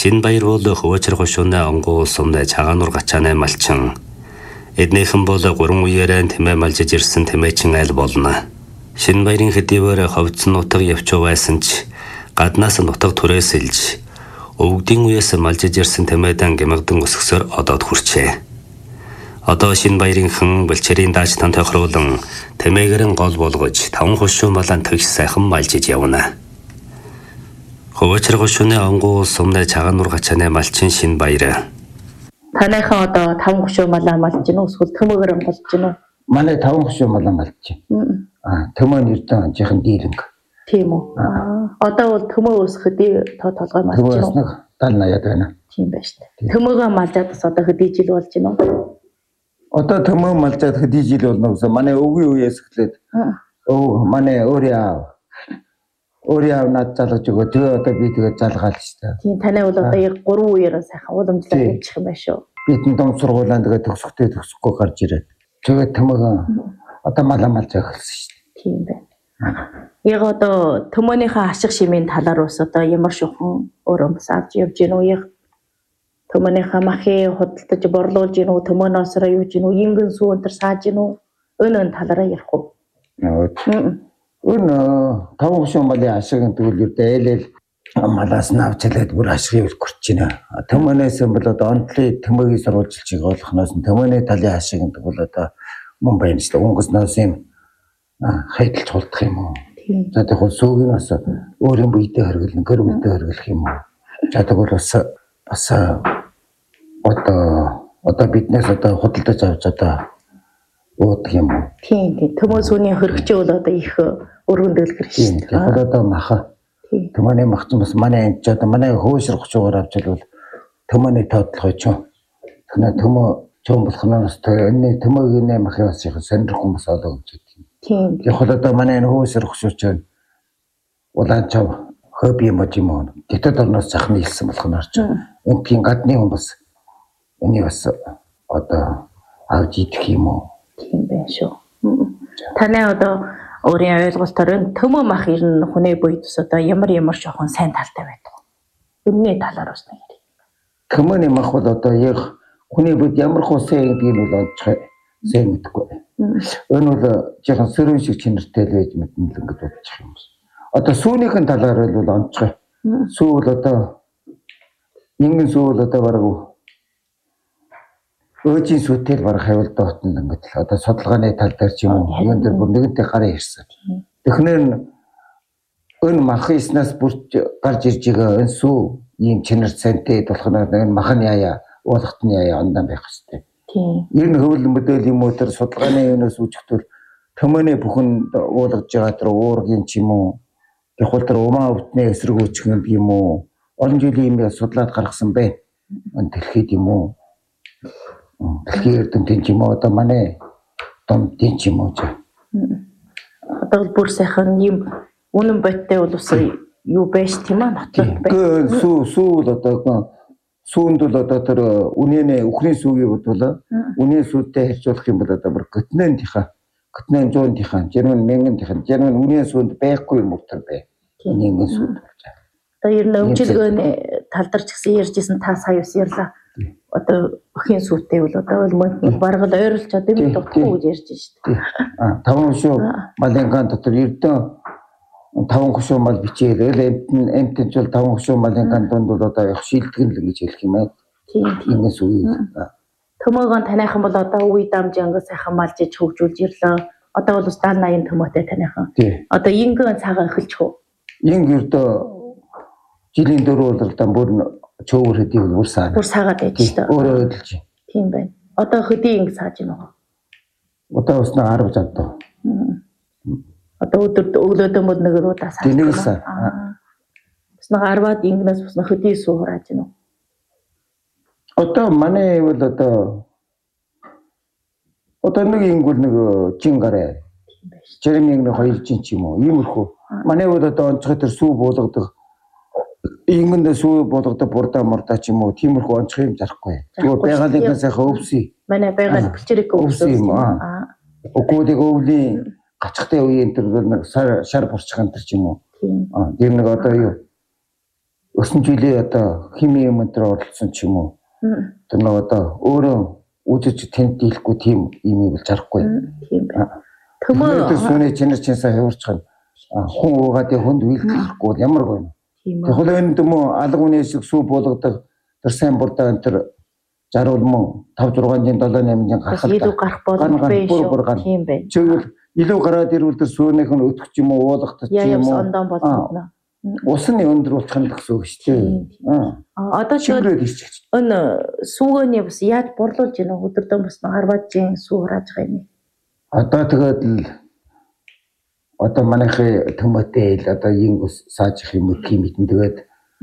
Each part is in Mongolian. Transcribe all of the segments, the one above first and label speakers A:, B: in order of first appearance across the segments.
A: Шинбаяр бол Хөвөчр гошууны онгуу сумны цагаануур гачааны малчин. Эднийхэн бол 3 үеэрээ тэмээ малжиж ирсэн тэмээчин айл болно. Шинбаярын хэдийгээр ховцсон нутаг явчуу байсан ч гаднаас нутаг түрээсэлж өвгдийн үеэс малжиж ирсэн тэмээдэн гэмгдэн өсгсөөр одоод хүрчээ. Одоо Шинбаярынхан Булчирийн дааж тан тохируулан тэмээгэрэн гол болгож 5 хошуу малан тэгш сайхан малжиж явна. Хөвөчр гошууны онгуу сумны цагаануур гачааны малчин Шинбаяр.
B: Танайхан одоо 5 хошуу малаа малж гинөө эсвэл төмөөгөр малж гинөө?
C: Манай 5 хошуу малаа малж байна. Төмөө нь ердөө жихэн дийлэнг.
B: Тийм үү. Одоо бол төмөө өсөхдөө толгой малж
C: гинөө? Төмөөс нэг 70-80 байна.
B: Тийм байна шүү дээ. Төмөөгөө малжаад бас одоо хэдий жил болж гинөө?
C: Одоо төмөө малжаад хэдий жил болно гэсэн манай өвгийн үеэс эхлээд манай Өөрийн над залгаж өгөө. Тэгээ одоо би тэгээ залгаал шүү дээ.
B: Тийм таны бол одоо яг 3 үеэр сайхан уламжлал хийчих юм байна шүү.
C: Бидний дом сургуулиан тэгээ төгсөхгүй гарч ирээд. Тэгээ төмөөгөө одоо малаа малж эхэлсэн шүү дээ.
B: Тийм байна. Яг одоо төмөөнийхөө ашиг шимийн талаар ус одоо ямар шухан өөрөө бас авч явж гинөө яг төмөөнийхөө махыг худалдаж борлуулж гинөө төмөөнөөсөө юу гинөө ингэн сүү өнтер сааж гинөө өнөө талаараа ярих уу?
C: Өн 5 хошуу малын ашиг тэгвэл дээл малаас нь авч хэлээд бүр ашигыг хүрч байна. Төмөөнөөс бол одоо онцлог төмөөгийн сурвалжилчийг олохноос нь төмөөний талын ашиг тэгвэл одоо мөн байна шүү дээ. Өнгөснөөс юм хайдалж хулдах юм уу? За тэгвэл сүүгийн бас өөрийн биедээ хоригдно, гэр бүлдээ хоригдох юм уу? За тэгвэл бас одоо биднээс одоо худалдаж авч одоо уудаг юм уу?
B: Тийм. Төмөө сүүний хөргөчөө бол одоо их өргөндөөлгөр шүү дээ.
C: Тэгэхээр одоо маха. Төмөөний мах ч бас манай энэ ч одоо манай хөөсөр 30-аар авч илвэл төмөөний тоотлого ч юм. Тэгэхээр төмөө чон болохноос энэ төмөөгийн махын бас их сонирхол хүмүүс олоо гэж байна.
B: Тийм.
C: Яг л одоо манай энэ хөөсөр 30 ч улаан чав хобби юм уу? Тэтэд орноос захны хэлсэн болохноор ч энэ тийм гадны хүн бас энэ бас одоо авч идэх юм уу?
B: Тийм байх шүү. Таны одоо өөрийн ойлголтоор төмөө мах ер нь хүний буйд ус одоо ямар шохон сайн талтай байдаг. Үнний талаар бас нэг ярив.
C: Төмөөний мах бол одоо яг хүний буйд ямар сайн гэдгийг бол онцгой сайн мэдэхгүй. Энэ бол жоохон сөрөг шиг чинэртэй л байж мэднэ л ингэж бодчих юм. Одоо сүүнийхэн талаар бол онцгой. Сүү бол одоо нэгэн сүү бол одоо бараг өөжийн сүтэл барах хавьд доотно ингээд л одоо судалгааны тал дээр ч юм уу юм дээр бүр нэгэнтэй гарын ирсэн. Тэгэхээр өн мах иснаас бүрч гарч ирж байгаа энэ сүү ийм чинэр цантэй болохноор нэг мах нь яая уулахт нь яая ондан байх хэвчтэй.
B: Тийм.
C: Ер нь хөвөл модель юм уу тэр судалгааны юунаас үүсгэхдээ төмөөний бүхэн уулгаж байгаа тэр уургийн ч юм уу тэгвэл тэр умаа өвтний эсрэг үүсгэх юм уу олон жилийн юм судлаад гаргасан бэ. Энэ дэлхийд юм уу дэлхийн эрдэмтэн ч юм уу одоо манай домтын ч юм уу ч.
B: Одоо бүр сайхан юм үнэн бодтой бол ус юу байж тийм аа нотлох байх.
C: Сүү одоо сүүнд бол одоо тэр үнэнэ үхрийн сүүгийг бодвол үнэн сүүтэй харьцуулах юм бол одоо бүр готнентийнхаа 100-ийнхаа жирмэн 1000-ийнхаа жирмэн үнэн сүүнд байхгүй юм уу тэр бай. Нэгэн сүүнд болж байгаа.
B: Одоо ер нь өмжилгөөний тал дээр ч гэсэн ярьжсэн та сая ус ярьлаа. Одоо өхийн сүүтэй бол одоо мөн бараг л ойрлж одоо юм дутхгүй гэж ярьж шүү дээ.
C: 5 хошуу малын ган дотор ердөө 5 хошуу мал бичээл эмтэн ч бол 5 хошуу малын ган донд бол одоо их шилтгэн л гэж хэлэх юм аа.
B: Тийм.
C: Инээс үе.
B: Төмөөгөө таниахан бол одоо үе дамжингаа сайхан малжиж хөгжүүлж ирлээ. Одоо бол 70-80 төмөөтэй таниахан. Одоо ингэн цагаан эхэлчих үү?
C: Инг ердөө жилийн 4 бололтой бүр чөөр хэдийг бүр саад.
B: Бүр саагаад байж шүү дээ.
C: Өөрөө өдөлж.
B: Тийм байна. Одоо хэдий инг сааж байна уу?
C: Одоо уснаа 10 завдаа.
B: Одоо өглөөдөө мөднөр удаа сааж.
C: Динээс.
B: Уснаа 10-аад ингнээс уснаа хэдий суу хурааж байна уу?
C: Одоо манай бол одоо нэг ингүүл нэг чин гараа. Жирэмиг нэг 2 чин ч юм уу. Иймэрхүү. Манай бол одоо онцгой тэр сүү буулгадаг Ингэндээ сүү болгодог бурдаа мурдаа ч юм уу тиймэрхүү онцгой юм зарахгүй. Зүгээр байгалийн сайхан өвсөй.
B: Манай байгаль бэлчрэг өвсөй
C: юм аа. Өгөөдөө өвлийн гацхтай үеийн тэр нэг шар бурчхан тэр ч юм уу. Тэр нэг одоо юу өсөн жилийн одоо химийн юм дээр оролцсон ч юм уу. Тэр нэг одоо өөрөө үзэж тэнд дийлэхгүй тийм юм болж харахгүй.
B: Тийм байна. Төмөө
C: сүүний чинэр чинсаа явуулчихна. Хүн уугаад хүнд үйлдэхгүй ямар гоё. Тэгэхээр энэ дэм алга үний шиг сүү болгодог тэр сайн бурдаа энэ тэр 60 мөн 5 6 7 8 гарах
B: илүү гарах боломжтой шүү. Тийм байна.
C: Чигвэл илүү гараад ирвэл тэр сүүнийх нь өтөх ч юм уу уулгах ч юм уу.
B: Ондоо болно.
C: Усан өндрүүлчих нь гэсэн үг шүү дээ.
B: Одоо энэ сүүгөөний бас яаж борлуулж ийнө өдөрдөө бас Харвардын сүү хурааж байгаа юм.
C: Одоо тэгээд л одоо манайхын төмөтэй л одоо ингус саажих юм тийм мэдэн тэгээд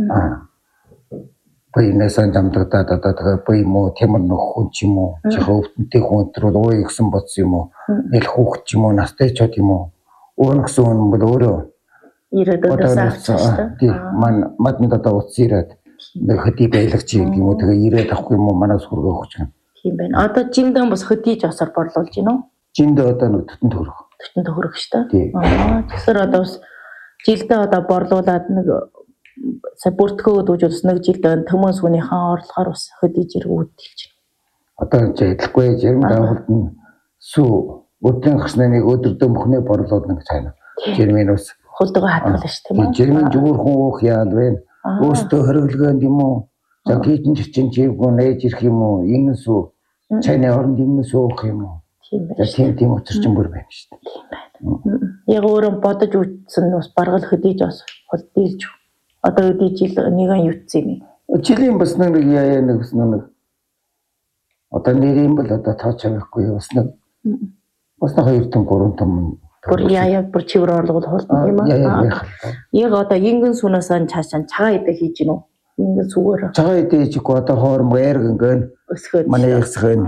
C: баянасан дамдагдаад одоо тэгээд бай юм уу темэр нөх хүн ч юм уу жихөө өвдөнтэй хүн төрөл ууй гсэн бодсон юм уу эл хүүхд ч юм уу настай ч юм уу өөр гсэн хүн бол өөрөө
B: ирээд удаа авчихсан.
C: Тийм маданд одоо утас ирээд нэг хөдий байлагч юм уу тэгээ ирээд авахгүй юм уу манаас хүргөө өгч юм.
B: Тийм байна. Одоо жимдэн бас хөдий жосоор борлуулж гинөө.
C: Жимдээ одоо нэг төтөн төгрөг.
B: Төтөн төгрөг шүү дээ. Тэгэхээр одоо бас жилдээ одоо борлуулад нэг сая бүртгэгөөд үжүүлс нэг жилдээ төмөн сүнийхэн орлогоор бас хөдий зэрэг үүдэлж байна.
C: Одоо энэ жийлэхгүй жирэмд авалт нь сүү өдрийн хасны нэг өдөрдөө мөхнөө борлуулна гэж байна. Жирмийн ус
B: хулдгаа хатгална шүү дээ.
C: Жирмийн зүгээр хүн уух яал вэ? Өөртөө хориглогонд юм уу? За гидэн чинь чивгүй нээж ирэх юм уу? Энэ сүү чайны оронд юм суух юм уу? Тийм өчрчин бүр байна шүү дээ.
B: Яг өөрөө бодож үзсэн бас баргал хөдийж бас хулдийлж. Одоо өдий жил нэгэн юутсан юм.
C: Жилийн бас нэг яа нэг бас нэг одоо нэрийн бол одоо тооч авахгүй бас нэг 2 том 3 том
B: бүр яа бүр чивэр орлогод холдсон юм аа. Яг одоо ингэн сүнээс цаашаа цагаан идэ хийж гинөө. Ингэн сүгээр.
C: Цагаан идэ хийхгүй одоо хоорм ээр гэнгээ
B: өсгөөд
C: манай ихсгэн.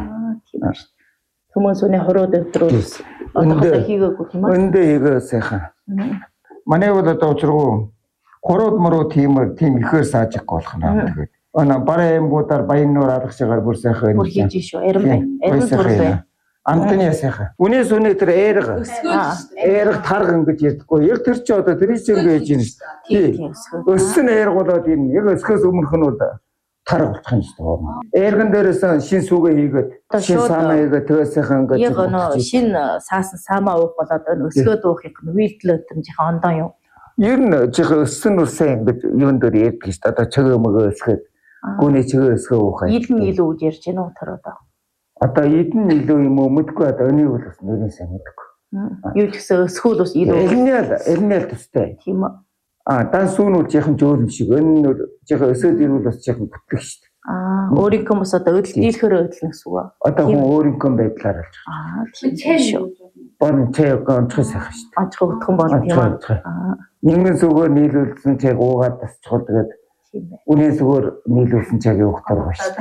B: Хүмүүс үнэ хороод өдрөөс одоо хийгээгүй юм аа.
C: Өндөө хийгээ сайхан. Манай бол одоо учиргүй хороод мөрөө тийм ихээр саажих болох наа тэгээд. Ана бараа эмгуудаар баян нуур алгачаар бүр сайхан
B: бүр хийж шүү. Эрен бай. Эрен тур бай.
C: Антны сайхан. Үнээс үнэ тэр ээрг тарган гэж ярьдаггүй. Яг тэр чи одоо тэр чинь байж юм шүү. Тийм. Өссөн ээрг болоод юм. Яг өсгөөс өмнөх нь бол тарга болчих юм шүү. Ээргэн дээрээс шин сүгээ хийгээд шин саамаа хийгээд тэгээ сайхан ингээд.
B: Яг нөө шин саасан саамаа уух болоод өсгөөд уухыг нь вилдлээ тэмжих ондоо юу.
C: Ер нь жих өссөн үрсэн ингэж юун дээр ярьдаг шүү. Одоо чөгөө мөгөө өсгөөд гүний чөгөө өсгөө уухай.
B: Идэн илүү гэж ярьж байна уу тэр одоо.
C: Одоо идэн илүү юм уу мэдгүй одоо өнийг бол бас нэрийн сайн мэдгүй.
B: Юу ч гэсэн өсгөл бас илүү.
C: Эрнэл төстэй.
B: Тийм үү.
C: Дан сүүнүүд жихэн жөөлн шиг энэ нь жихэн өсөөд ирвэл бас жихэн бүтлэх шүү дээ.
B: Өөрийнхөө бас одоо дийлэхээр өдлөн гэсэн үг.
C: Одоо хүн өөрийнхөө байдлаар алж
B: байгаа. Тийм шүү.
C: Бон чэйг онцгой сайхан шүү дээ.
B: Онцгой утхан бол тийм
C: аа. Нэгэн зүгөө нийлүүлсэн чэйг уугаад бас чухал тэгээд үнээс зүгээр нийлүүлсэн чэйг явахтар байна шүү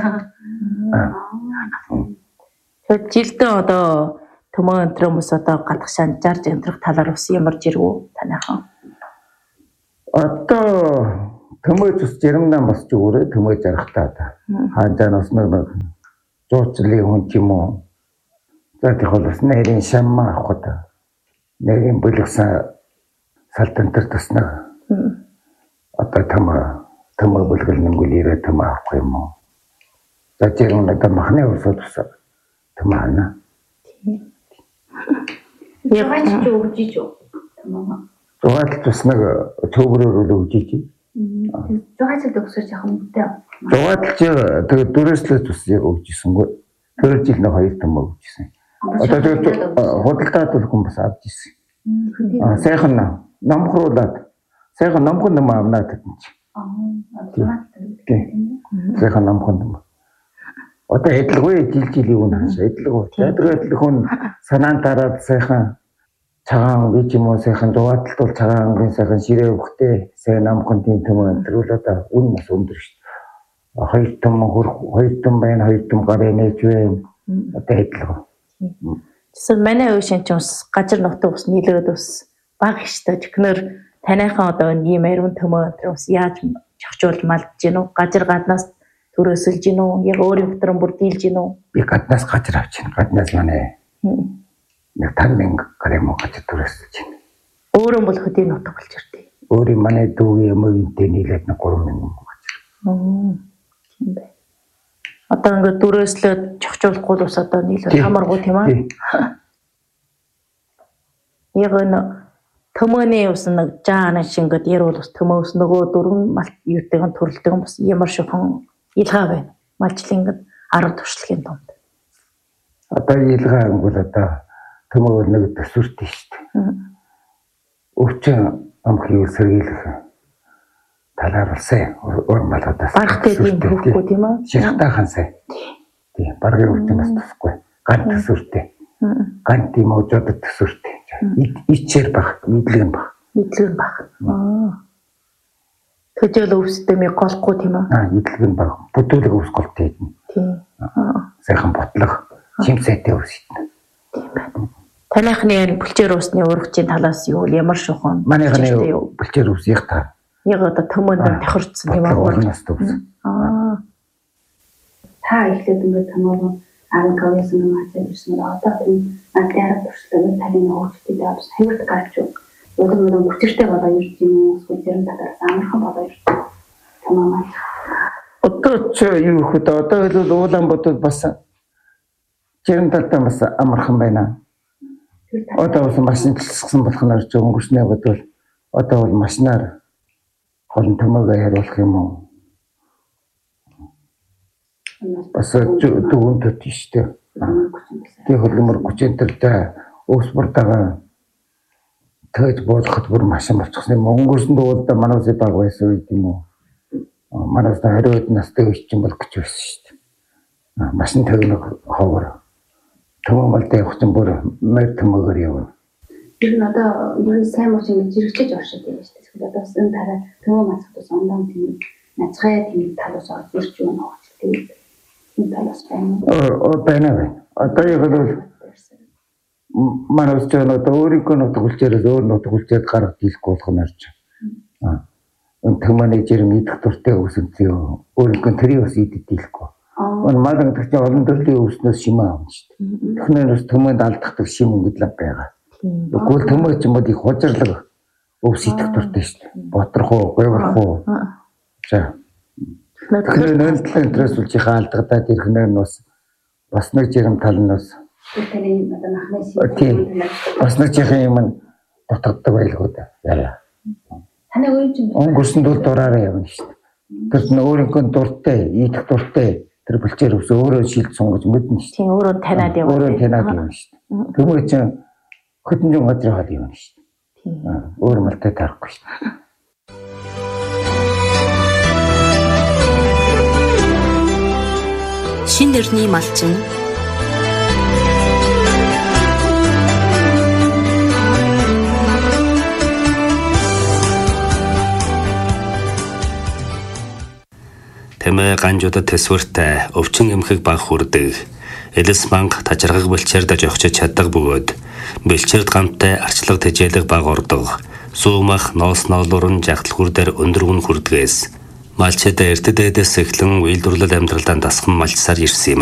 C: дээ.
B: Тэгээд жилдээ одоо төмөн өнтрөмс одоо гадагшаан 60 амтрах талаар ус ямарж ирвүү танайхан.
C: Одоо төмөө зүс жирэмдэн бас ч өөрөө төмөө жарахтаа та. Хаанчаас нэг жуучлалын хүн ч юм уу. За тэгэхээр бас нэрийн шаммаа авах нэрийн бүлгсэн салтантар туснаа. Одоо төмөө бүлгэл нэнгүүл ирээ төмөө авах юм уу. За жирэмдэн одоо махны усууд төмөө.
B: Ягаач ч өгж ижүү.
C: Зугаалт бас нэг төөврөөр өгж ижий.
B: Зугаалт өгсөж яах юм бэ?
C: Зугаалт тэгээд дөрөслөөс бас яг өгж ирсэнгүй. Тэр жил нэг 2 том өгж ирсэн. Одоо тэгээд худалдаад бол хүн бас авч ирсэн. Сайхан номхруулаад сайхан номхон ном авнаа гэдэг юм чи. Сайхан номхон ном. Одоо эдлгүй жилийн өмнө хааш эдлгүй. Тэгээд хүн санаан дараад сайхан цагаан гэж юм уу сайхан зугаалт бол цагаан сайхан ширээ өгөхтэй сайн намхан тийм төмөн төрөл одоо үн бас өндөр шүү дээ. 2 том байна 2 том гараа нээж байна. Одоо эдлгүй.
B: Тэсэр манай өвшин ч ус гажир нутаг ус нийлээд ус баг штэ тэгэхээр танайхан одоо ийм ариун төмөн ус яаж чогчуулж малдж гинөө гажир гаднаас төрөөсөлж гинөө яг өөрийн дотроо бүр дийлж гинөө
C: би гаднаас гажир авч гин гаднаас манай нэг 5,000 грамм гажир төрөөсөлж гин
B: өөрөө бол хөдөө нутаг болж ирдээ
C: өөрийн манай дүүгийн эмээгтэй нийлээд 3,000
B: Тийм бай. Одоо ингээд дүрээслээд чохжуулахгүй л ус одоо нийлээд хамааргүй тийм аа. Яг төмөөний ус нэг жаана шингээд яруу ус төмөөс нөгөө дөрвөн мал юутэйгэн төрөлдөг бас ямар шохон илгаа байна. Малчлын ингээд арга туршлагын донд.
C: Одоо илгаа ангуул одоо төмөө нэг төсвөртэй шүү дээ. Өвчин амхийг сэргийлэх талаар улсын урмалуудаас
B: Бархтай тийм хөвхгүй тийм аа.
C: Шихтаахан сайн. Тийм баргын өвчин бас тусахгүй. Ганц төсвөртэй. Ганц тийм өжөөд төсвөртэй. Ичээр баг, идэлгэн баг.
B: Идэлгэн баг. Төжөөл өвсдөм голхгүй тийм аа.
C: Идэлгэн баг. Бүтүүлэг өвс голтой идэнэ.
B: Тийм.
C: Сайхан ботлох, шимсэтэй өвс идэнэ.
B: Тийм байна. Танайхны бүлчээр усны урагчийн талаас юу ямар шохон?
C: Манайхны бүлчээр өвс яг та.
B: Яг одоо төмөнд тохирцсон тийм аа.
C: Урнаас өвс.
D: Та ихлээд ингээд томоо 19-аас маач ирсэн одоо энэ адяар туршлагын талын хөгжөлтэй бас хэмжиж гарч юу. Өөрөөр хүчтэй болоо ирж юм уу? Эсвэл зэрэг талаас амархан болоо ирж томоо маань.
C: Одоо ч юу хөт одоо л Улаанбаатар бас зэрэг талтай бас амархан байна. Одоо бас машин тэлсгсэн болох нь ч өнгөрснөө бодвол одоо бол машинаар холон төмөөгөө хариулах юм уу? Бас дүүн төт штэ. Тэг хөлмөр 30 төртэй өвсбөртэйгээ тэж болох бүр машин болчихсон юм. Өнгөрсөн дуулда манайс баг байсан үед юм уу? Манайс 20-од настай үеч юм бол гэж байсан штэ. Машин төгнөг ховор. Төмөлдөө явах чинь бүр мэр төмөөгөр явна.
D: Тэр нь одоо юу сайн мууч ингэж зэрэглэж оршиж байна шүү дээ. Одоо энэ дараа төмөө масгтаас ондон тийм нацгай тийм талаас орж ирж байна уу тийм. Энэ талаас байна.
C: Байна. Одоо яг л манайс ч одоо өөрийнхөө нутгуулчээрээс өөр нутгуулчаад гаргаж дийлэхгүй болох нь орж. Энэ төмөний жирм идэх дуртай өсөнцөө өөрийнхөө тэрийг бас идэж дийлэхгүй. Мадан гэдэг чинь олон төрлийн өвснөөс шимээ авна шүү дээ. Технологиос төмөнд алдахдаг шим өнгөдлөг байгаа. Тэгвэл төмөө ч юм уу их хужирлаг өвс идэх дуртай шүү дээ. Ботрох уу, гойврох уу. За. Тэгэхээр нөлөөс үлжихээ алдагдаад ирэх нь бас нэг жирм тал нь бас
D: тэрний одоо махны
C: бас нэг чихэн юм дутагддаг байлгүй да. Яа.
D: Таны өөр юм.
C: Өнгөрсөн дул дураараа явна шүү дээ. Тэр нь өөрийнхөө дуртай, идэх дуртай тэр бүлчээр өвс өөрөө шилд сунгаж мэднэ шүү дээ.
B: Тийм өөрөө таниад явна.
C: Өөрөө таниад явна шүү дээ. Төмөө чинь хөтөнжин газрын хол явна шүү дээ. Тийм. Өөр малтай тарахгүй шүү дээ.
E: Шин дэрний малчин
A: Тэмээ ганжуудад төсвөртэй өвчин эмхэг баг хүрдэг. Элэс банк тажиргаг бэлчээрд жогчиж чаддаг бөгөөд бэлчээрд гамтай арчлага тэжээлэг баг ордог. Суумах ноос ноолуурн жагтал хүрдээр өндөр үн хүрдгээс малчид эрдэдээс эхлэн үйлдвэрлэл амьдралдаа дасхан малчсаар ирсэн юм.